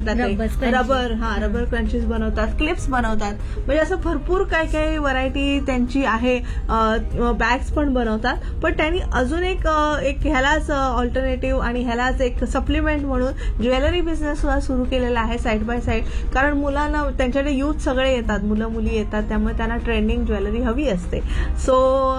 म्हणतात ते rubber crunches बनवतात, क्लिप्स बनवतात, म्हणजे असं भरपूर काय काय व्हरायटी त्यांची आहे. बॅग्स पण बनवतात. पण त्यांनी अजून एक ह्यालाच ऑल्टरनेटिव्ह आणि ह्यालाच एक सप्लिमेंट म्हणून ज्वेलरी बिझनेस सुद्धा सुरू केलेला आहे साईड बाय साईड. कारण मुलांना त्यांच्याकडे यूथ सगळे येतात, मुलं मुली येतात, त्यामुळे त्यांना ट्रेंडिंग ज्वेलरी हवी असते. सो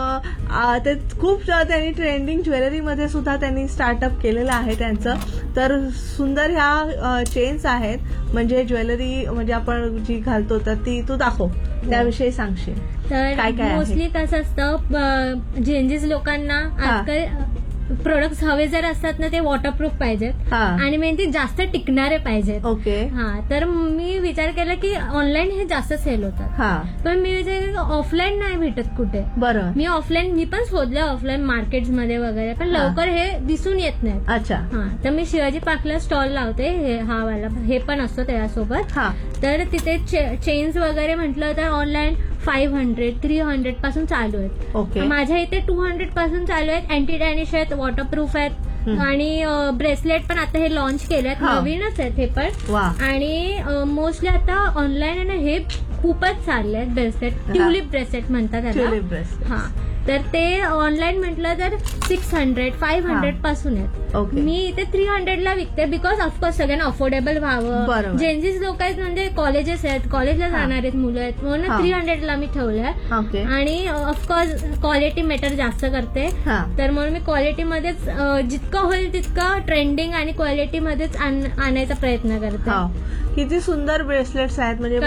ते खूप त्यांनी ट्रेंडिंग ज्वेलरीमध्ये सुद्धा त्यांनी स्टार्टअप केलेलं आहे त्यांचं. तर सुंदर ह्या चेन्स आहेत, म्हणजे ज्वेलरी म्हणजे आपण जी घालतो तर ती तू दाखव, त्याविषयी सांगशील तर काय काय मोस्टली कसं असतं, जेंजीस लोकांना आजकाल प्रोडक्ट्स हवे जर असतात ना ते वॉटरप्रूफ पाहिजेत आणि मेन जास्त टिकणारे पाहिजेत. ओके. तर मी विचार केला की ऑनलाईन हे जास्त सेल होतात, पण मी विचार केला ऑफलाईन नाही भेटत कुठे. बरं. मी पण शोधलं ऑफलाईन मार्केट्समध्ये वगैरे, पण लवकर हे दिसून येत नाही. अच्छा. तर मी शिवाजी पार्कला स्टॉल लावते, हा वाला हे पण असतो त्यासोबत. तर तिथे चेन्स वगैरे म्हटलं तर ऑनलाईन 500, 300 पासून चालू आहेत. ओके. माझ्या इथे 200 पासून चालू आहेत. अँटी डॅनिश आहेत, वॉटरप्रूफ आहेत आणि ब्रेसलेट पण आता हे लॉन्च केले आहेत, नवीनच आहेत हे पण. आणि मोस्टली आता ऑनलाईन हे खूपच चालले आहेत ब्रेसलेट, ट्युलिप ब्रेसलेट म्हणतात त्याला. तर ते ऑनलाईन म्हटलं तर 600, 500 पासून आहेत. मी इथे 300 ला विकते, बिकॉज ऑफकोर्स सगळ्यांना अफोर्डेबल व्हावं. जेंजीस लोक आहेत म्हणजे कॉलेजेस आहेत, कॉलेजला जाणार आहेत मुलं आहेत, म्हणून 300 ला मी ठेवलंय. आणि ऑफकोर्स क्वालिटी मॅटर जास्त करते, तर म्हणून मी क्वालिटीमध्येच जितकं होईल तितकं ट्रेंडिंग आणि क्वालिटीमध्येच आणायचा प्रयत्न करते. किती सुंदर ब्रेसलेट्स आहेत, म्हणजे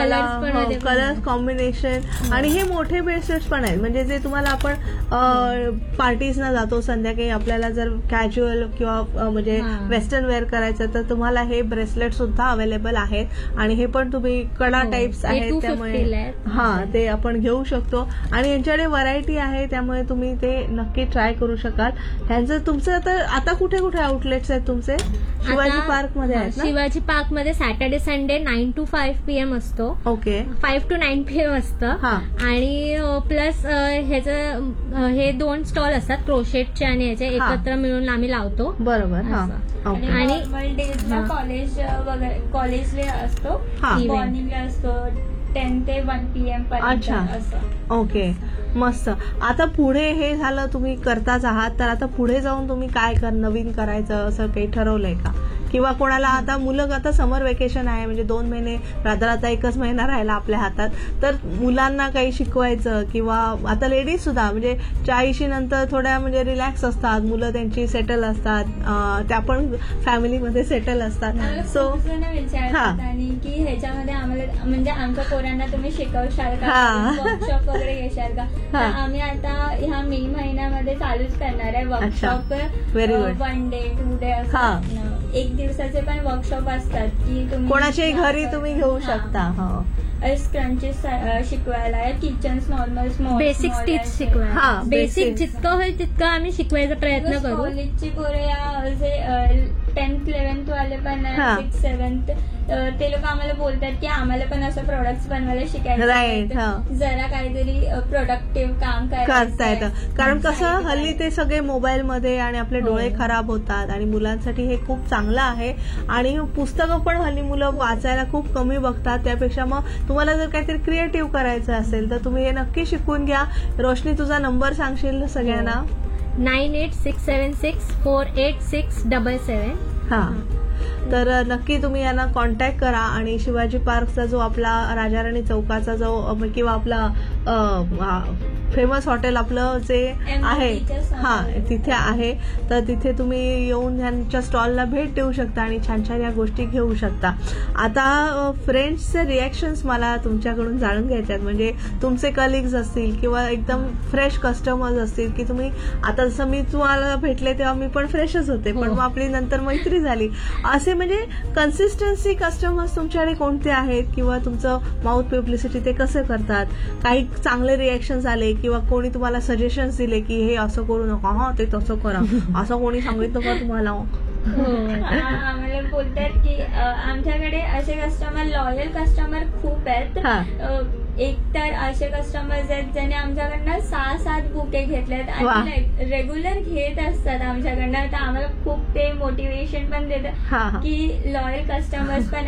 कलर कॉम्बिनेशन आणि हे मोठे ब्रेसलेट्स पण आहेत, म्हणजे जे तुम्हाला आपण पार्टीजना जातो संध्याकाळी, आपल्याला जर कॅज्युअल किंवा म्हणजे वेस्टर्न वेअर करायचं तर तुम्हाला हे ब्रेसलेट सुद्धा अवेलेबल आहेत. आणि हे पण तुम्ही कडा टाइप्स आहेत, त्यामुळे ते आपण घेऊ शकतो. आणि यांच्याकडे व्हरायटी आहे, त्यामुळे तुम्ही ते नक्की ट्राय करू शकाल. ह्यांचं तुमचं आता कुठे कुठे आउटलेट्स आहेत तुमचे? शिवाजी पार्क मध्ये आहेत ना? शिवाजी पार्क मध्ये सॅटर्डे संडे 9 to 5 PM असतो. ओके. 5 to 9 PM असतं. आणि प्लस ह्याचं हे 2 स्टॉल असतात, क्रोशेटचे आणि ह्याचे एकत्र मिळून आम्ही लावतो. बरोबर. आणि कॉलेजला असतो, मॉर्निंगला असतो 10 ते 1 PM पर्यंत असं. ओके, मस्त. आता पुढे हे झालं, तुम्ही करताच आहात, तर आता पुढे जाऊन तुम्ही काय नवीन करायचं असं काही ठरवलंय का? किंवा कोणाला आता आता समर वेकेशन आहे, म्हणजे 2 महिने आता 1च महिना राहिला आपल्या हातात, तर मुलांना काही शिकवायचं, किंवा आता लेडीज सुद्धा म्हणजे 40 नंतर थोड्या म्हणजे रिलॅक्स असतात, मुलं त्यांची सेटल असतात, त्या पण फॅमिलीमध्ये सेटल असतात. सो विचारतात आणि की ह्याच्यामध्ये आम्हाला म्हणजे आमच्या पोरांना तुम्ही शिकवशाल का, वर्कशॉप वगैरे घेशाल का? तर आम्ही आता ह्या मे महिन्यामध्ये चालूच करणार आहे वर्कशॉप. 1 डे 2 डे असं 1 दिवसाचे पण वर्कशॉप असतात की तुम्ही कोणाच्याही घरी तुम्ही घेऊ शकता. क्रंचेस शिकवायला, किचन्स नॉर्मल बेसिक स्टिच शिकवायला, बेसिक जितकं होईल तितकं आम्ही शिकवायचा प्रयत्न करू. कॉलेजची पोरं या 10th 11th वाले पण 6th 7th ते लोक आम्हाला बोलतात की आम्हाला पण असं प्रोडक्ट्स बनवायला शिकायचं, जरा काहीतरी प्रोडक्टिव्ह काम करता येतं. कारण कसं हल्ली ते सगळे मोबाईलमध्ये आणि आपले डोळे खराब होतात, आणि मुलांसाठी हे खूप चांगलं आहे. आणि पुस्तकं पण हल्ली मुलं वाचायला खूप कमी बघतात, त्यापेक्षा मग तुम्हाला जर काहीतरी क्रिएटिव्ह करायचं असेल तर तुम्ही हे नक्की शिकून घ्या. रोशनी, तुझा नंबर सांगशील सगळ्यांना? 9867648677. तर नक्की तुम्ही यांना कॉन्टॅक्ट करा. आणि शिवाजी पार्कचा जो आपला राजाराणी चौकाचा जो किंवा आपला फेमस हॉटेल आपलं जे आहे तिथे आहे, तर तिथे तुम्ही येऊन ह्यांच्या स्टॉलला भेट देऊ शकता आणि छान छान या गोष्टी घेऊ शकता. आता फ्रेंड्सचे रिॲक्शन्स मला तुमच्याकडून जाणून घ्यायचे आहेत, म्हणजे तुमचे कलिग्स असतील किंवा एकदम फ्रेश कस्टमर्स असतील, की तुम्ही आता जसं मी तुम्हाला भेटले तेव्हा मी पण फ्रेशच होते, पण मग आपली नंतर मैत्री झाली, असे म्हणजे कन्सिस्टन्सी कस्टमर्स तुमच्याकडे कोणते आहेत, किंवा तुमचं माउथ पब्लिसिटी ते कसं करतात, काही चांगले रिॲक्शन्स आले किंवा कोणी तुम्हाला सजेशन्स दिले की हे असं करू नका, ते तसं करा, असं कोणी सांगितलं का तुम्हाला? आम्हाला बोलतात की आमच्याकडे असे कस्टमर, लॉयल कस्टमर खूप आहेत. एक तर असे कस्टमर्स आहेत ज्यांनी आमच्याकडनं 6-7 बुके घेतलेत आणि रेग्युलर घेत असतात आमच्याकडनं, तर आम्हाला खूप ते मोटिवेशन पण देतात की लॉयल कस्टमर्स पण आणि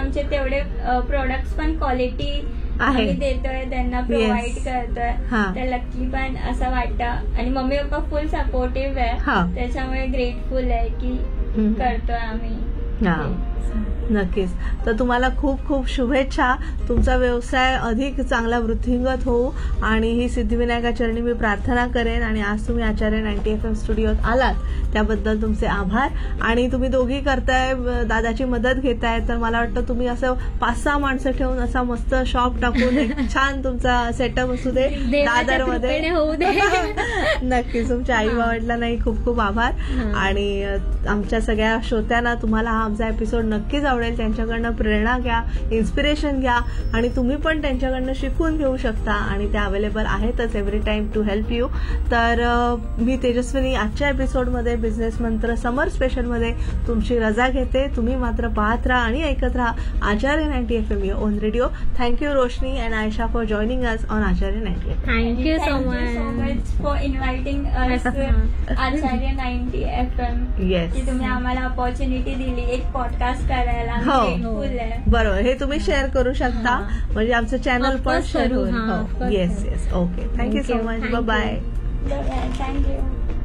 आमचे तेवढे प्रोडक्ट्स पण क्वालिटी आहे. आम्ही देतोय त्यांना, प्रोव्हाइड करतोय. तर लकी पण असं वाटतं. आणि मम्मी पप्पा फुल सपोर्टिव्ह आहे, त्याच्यामुळे ग्रेटफुल आहे की करतोय आम्ही. नक्कीच. तर तुम्हाला खूप खूप शुभेच्छा. तुमचा व्यवसाय अधिक चांगला वृद्धिंगत होऊ आणि ही सिद्धिविनायका चरणी मी प्रार्थना करेन. आणि आज तुम्ही आचार्य 90 FM स्टुडिओत आलात त्याबद्दल तुमचे आभार. आणि तुम्ही दोघी करताय, दादाची मदत घेताय, तर मला वाटतं तुम्ही असं 5-6 माणसं ठेवून असा मस्त शॉप टाकून एक छान तुमचा सेटअप असू दे दादरमध्ये. होऊ दे. नक्कीच. तुमच्या आई वडिलांनाही खूप खूप आभार. आणि आमच्या सगळ्या श्रोत्यांना तुम्हाला हा आमचा एपिसोड नक्कीच आवडेल. त्यांच्याकडनं प्रेरणा घ्या, इन्स्पिरेशन घ्या आणि तुम्ही पण त्यांच्याकडनं शिकून घेऊ शकता. आणि त्या अवेलेबल आहेतच every time to help you. तर मी तेजस्विनी आजच्या एपिसोडमध्ये बिझनेस मंत्र समर स्पेशलमध्ये तुमची रजा घेते. तुम्ही मात्र पाहत राहा आणि ऐकत राहा आचार्य 90 FM your on radio. Thank you Roshni and Ayesha for joining us on Acharya 90 FM. Thank you so much for inviting us Acharya 90 FM. Yes, की तुम्ही आम्हाला अपॉर्च्युनिटी दिली एक पॉडकास्ट करायला. हो, बरोबर. हे तुम्ही शेअर करू शकता, म्हणजे आमचं चॅनल पण शेअर होईल. Yes yes. Okay. Thank you so much. Bye. Thank you.